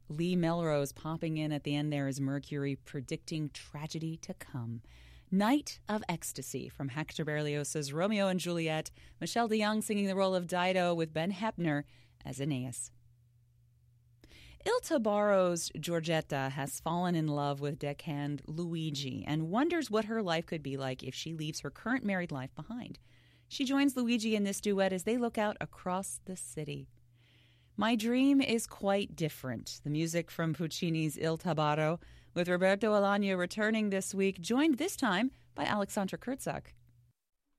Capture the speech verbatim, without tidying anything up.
Lee Melrose popping in at the end there as Mercury, predicting tragedy to come. Night of Ecstasy from Hector Berlioz's Romeo and Juliet. Michelle DeYoung singing the role of Dido with Ben Heppner as Aeneas. Il Tabaro's Giorgetta has fallen in love with deckhand Luigi and wonders what her life could be like if she leaves her current married life behind. She joins Luigi in this duet as they look out across the city. My Dream is Quite Different, the music from Puccini's Il Tabaro, with Roberto Alagna returning this week, joined this time by Alexandra Kurtzak.